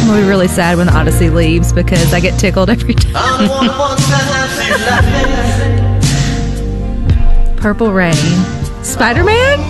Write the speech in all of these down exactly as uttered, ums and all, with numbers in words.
gonna be really sad when Odyssey leaves because I get tickled every time. Purple Rain. Spider-Man?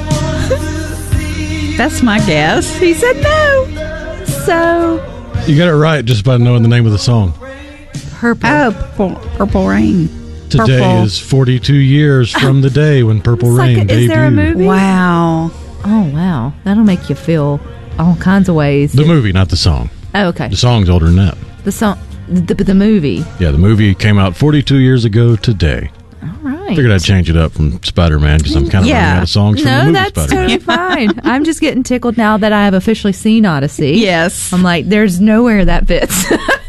That's my guess. He said no. So you got it right just by knowing the name of the song. Purple. Oh, Purple, Purple Rain. Today Purple. is forty-two years from the day when Purple It's Rain like a- debuted. is there a movie? Wow. Oh, wow. That'll make you feel all kinds of ways. The movie, not the song. Oh, okay. The song's older than that. The song, the, the movie. Yeah, the movie came out forty-two years ago today. All right. Figured I'd change it up from Spider-Man because I'm kind of Yeah. running out of songs from the No, movie that's Spider-Man. totally fine. I'm just getting tickled now that I have officially seen Odyssey. Yes. I'm like, there's nowhere that fits.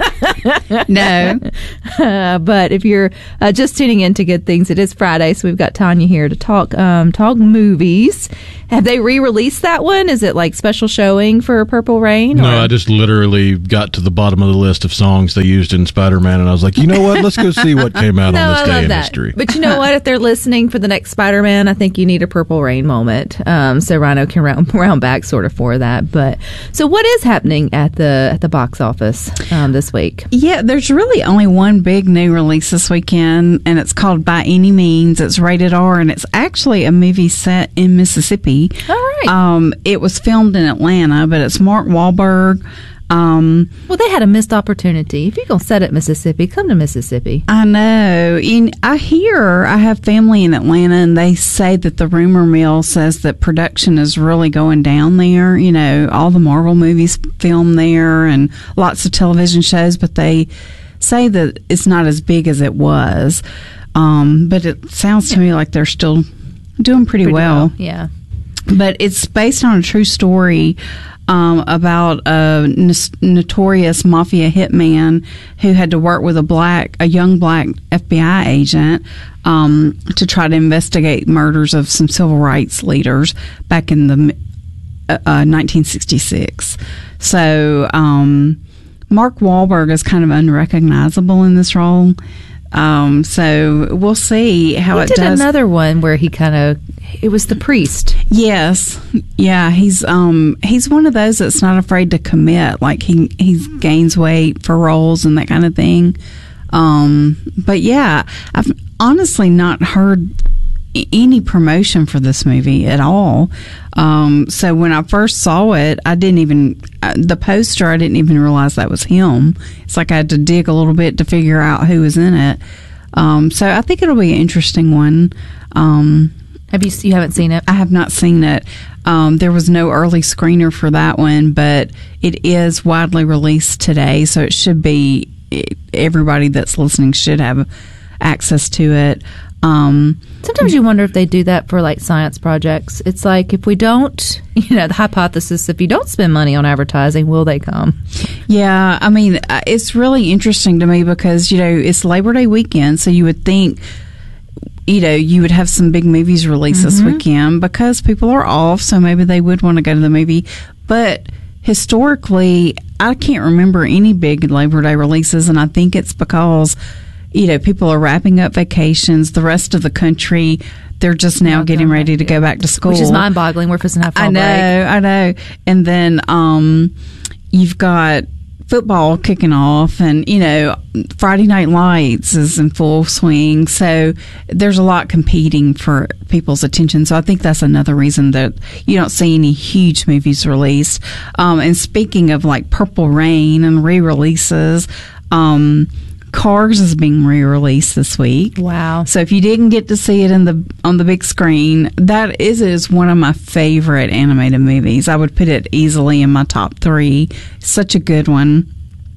No. Uh, but if you're uh, just tuning in to Good Things, it is Friday, so we've got Tanya here to talk um, talk movies. Have they re-released that one? Is it like special showing for Purple Rain? No, or? I just literally got to the bottom of the list of songs they used in Spider-Man, and I was like, you know what? Let's go see what came out No, on this I day love in that. history. But you know what? If they're listening for the next Spider-Man, I think you need a Purple Rain moment. Um, so Rhino can round, round back sort of for that. But so what is happening at the at the box office um, this week? Yeah, there's really only one big new release this weekend, and it's called By Any Means. It's rated R, and it's actually a movie set in Mississippi. All right. Um, it was filmed in Atlanta, but it's Mark Wahlberg. Um, Well, they had a missed opportunity. If you're going to set it Mississippi, come to Mississippi. I know. And I hear, I have family in Atlanta, and they say that the rumor mill says that production is really going down there. You know, all the Marvel movies film there and lots of television shows, but they say that it's not as big as it was. Um, but it sounds to me like they're still doing pretty, Pretty well. Yeah. But it's based on a true story um, about a n- notorious mafia hitman who had to work with a black, a young black F B I agent um, to try to investigate murders of some civil rights leaders back in the uh, uh, nineteen sixty-six. So um, Mark Wahlberg is kind of unrecognizable in this role. Um, so we'll see how He it did does. another one where he kind of, it was The Priest. Yes, yeah, he's um he's one of those that's not afraid to commit. Like he he gains weight for roles and that kind of thing. Um, but yeah, I've honestly not heard any promotion for this movie at all. Um, so when I first saw it, I didn't even uh, the poster. I didn't even realize that was him. It's like I had to dig a little bit to figure out who was in it. Um, so I think it'll be an interesting one. Um, Have you, you haven't seen it? I have not seen it. Um, there was no early screener for that one, but it is widely released today, so it should be it, everybody that's listening should have access to it. Um, Sometimes you wonder if they do that for like science projects. It's like if we don't, you know, the hypothesis, if you don't spend money on advertising, will they come? yeah, I mean, uh, it's really interesting to me because, you know, it's Labor Day weekend, so you would think, you know, you would have some big movies released this weekend because people are off, so maybe they would want to go to the movie. But historically, I can't remember any big Labor Day releases, and I think it's because, you know, people are wrapping up vacations. The rest of the country, they're just now Now getting going ready to back, go yeah. back to school. Which is mind-boggling. We're supposed to have fall I know, break. I know. And then um, you've got football kicking off, and, you know, Friday Night Lights is in full swing. So there's a lot competing for people's attention. So I think that's another reason that you don't see any huge movies released. Um, and speaking of like Purple Rain and re-releases, um, Cars is being re-released this week. Wow. So if you didn't get to see it in the on the big screen, that is is one of my favorite animated movies. I would put it easily in my top three. Such a good one.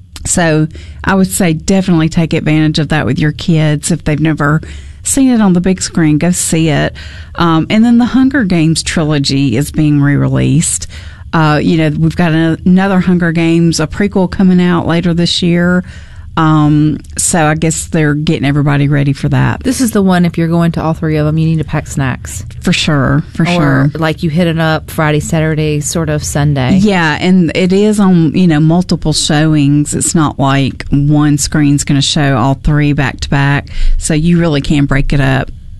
So I would say definitely take advantage of that with your kids if they've never seen it on the big screen. Go see it. Um, and then the Hunger Games trilogy is being re-released. Uh, you know, we've got another Hunger Games, a prequel coming out later this year. Um, so I guess they're getting everybody ready for that. This is the one, if you're going to all three of them, you need to pack snacks. For sure, for or sure. like you hit it up Friday, Saturday, sort of Sunday. Yeah, and it is on, you know, multiple showings. It's not like one screen's going to show all three back to back. So you really can break it up.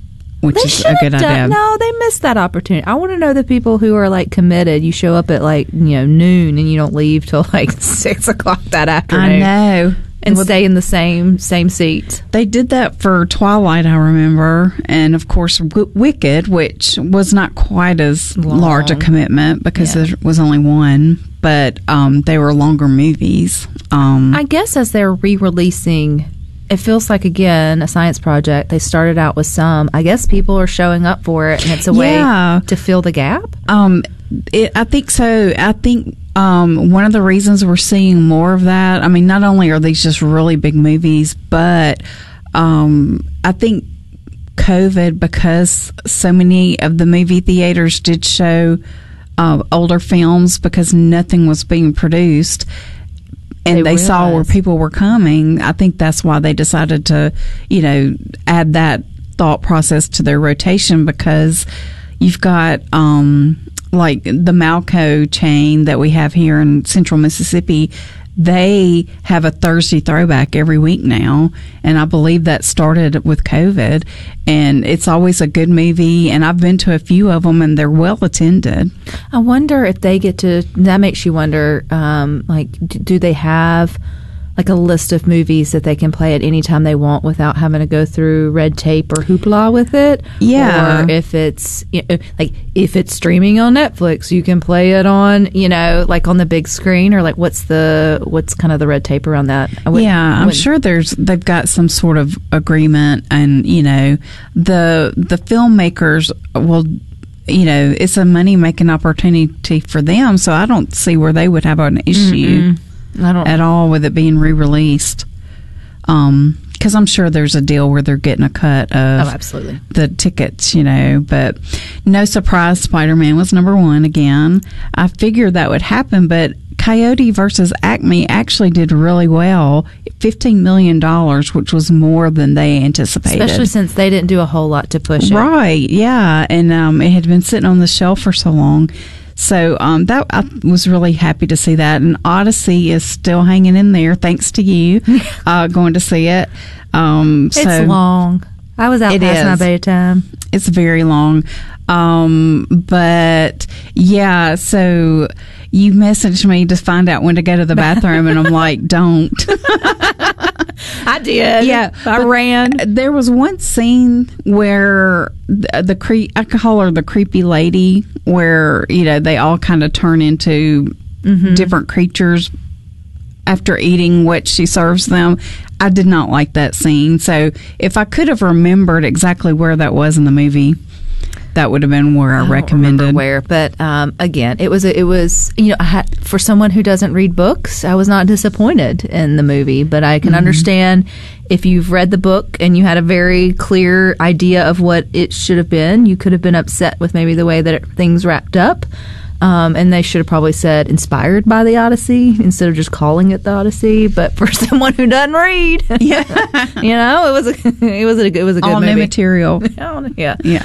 which They is should a have good done, idea. No, they missed that opportunity. I want to know the people who are like committed. You show up at like, you know, noon and you don't leave till like six o'clock that afternoon. I know. And Well, stay in the same same seat. They did that for Twilight, I remember, and of course w- Wicked, which was not quite as Long. large a commitment because Yeah. there was only one, but um, they were longer movies. Um, I guess as they're re-releasing, it feels like, again, a science project. They started out with some. I guess people are showing up for it, and it's a Yeah. way to fill the gap. Um, it, I think so. I think um, one of the reasons we're seeing more of that, I mean, not only are these just really big movies, but um, I think COVID, because so many of the movie theaters did show uh, older films because nothing was being produced, and They they, saw where realized. people were coming. I think that's why they decided to, you know, add that thought process to their rotation, because you've got um, like the Malco chain that we have here in Central Mississippi. They have a Thursday throwback every week now, and I believe that started with COVID, and it's always a good movie, and I've been to a few of them, and they're well attended. I wonder if they get to. That makes you wonder. Um, like, d- do they have like a list of movies that they can play at any time they want without having to go through red tape or hoopla with it? Yeah. Or if it's you know, like if it's streaming on Netflix, you can play it on you know like on the big screen, or like what's the what's kind of the red tape around that? I wouldn't- Yeah, I'm wouldn't- sure there's they've got some sort of agreement, and you know, the the filmmakers will, you know, it's a money making opportunity for them, so I don't see where they would have an issue Mm-mm. I don't. at all with it being re-released. Um, because I'm sure there's a deal where they're getting a cut of Oh, absolutely. the tickets, you know, but no surprise, Spider-Man was number one again. I figured that would happen, but Coyote versus Acme actually did really well, fifteen million dollars, which was more than they anticipated. Especially since they didn't do a whole lot to push it. Right, yeah, and um, it had been sitting on the shelf for so long. So um, that I was really happy to see that. And Odyssey is still hanging in there, thanks to you uh, going to see it. Um, It's so long. I was out It past my is. bedtime. It's very long. Um, but yeah, so you messaged me to find out when to go to the bathroom, and I'm like, don't. I did. Yeah, I but ran. There was one scene where the, the cre- I call her the creepy lady, where you know they all kind of turn into Mm-hmm. different creatures after eating what she serves them. I did not like that scene. So if I could have remembered exactly where that was in the movie, that would have been where I, I don't recommended. remember where, but um, again, it was a, it was you know I had, for someone who doesn't read books, I was not disappointed in the movie. But I can Mm-hmm. understand if you've read the book and you had a very clear idea of what it should have been, you could have been upset with maybe the way that it, things wrapped up. Um, and they should have probably said inspired by the Odyssey instead of just calling it the Odyssey. But for someone who doesn't read, Yeah. you know, it was a, it was a, it was a good All movie. new material. Yeah. Yeah.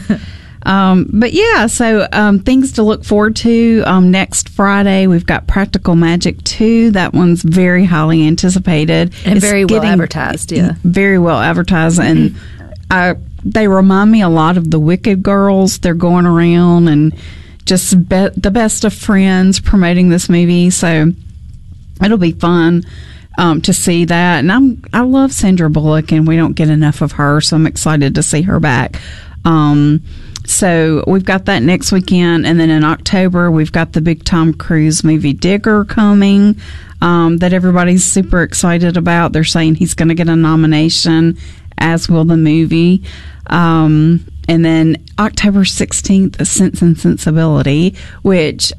Um, but yeah, so um, things to look forward to. Um, next Friday, we've got Practical Magic two. That one's very highly anticipated. And It's very well getting advertised, yeah. Very well advertised. And I, they remind me a lot of the Wicked girls. They're going around and just be, the best of friends promoting this movie. So it'll be fun um, to see that. And I'm I love Sandra Bullock, and we don't get enough of her, so I'm excited to see her back. Um, so we've got that next weekend, and then in October we've got the big Tom Cruise movie Digger coming um, that everybody's super excited about. They're saying he's going to get a nomination, as will the movie. Um, and then October sixteenth, Sense and Sensibility, which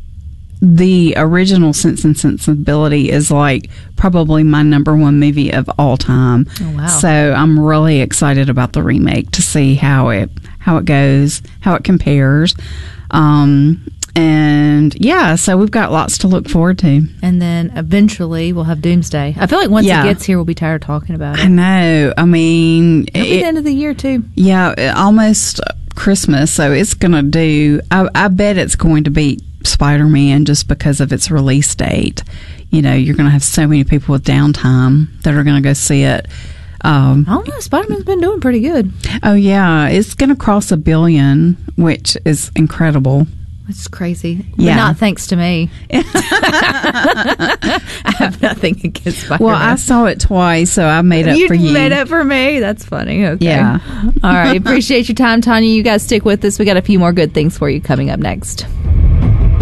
the original Sense and Sensibility is like probably my number one movie of all time. Oh, wow. So I'm really excited about the remake to see how it how it goes, how it compares. Um, and yeah, so we've got lots to look forward to. And then eventually we'll have Doomsday. I feel like once Yeah. it gets here, we'll be tired of talking about I it. know. I mean, It'll be it- the end of the year too. yeah, it- almost Christmas, so it's going to do, I, I bet it's going to beat Spider-Man just because of its release date. You know, you're going to have so many people with downtime that are going to go see it. Um, I don't know. Spider-Man's been doing pretty good. oh yeah, it's going to cross a billion, which is incredible. It's crazy. Yeah. But not thanks to me. I have nothing against Spider-Man. Well, I saw it twice, so I made up you for you. made up for me. That's funny. Okay. Yeah. All right. Appreciate your time, Tanya. You guys stick with us. We got a few more good things for you coming up next.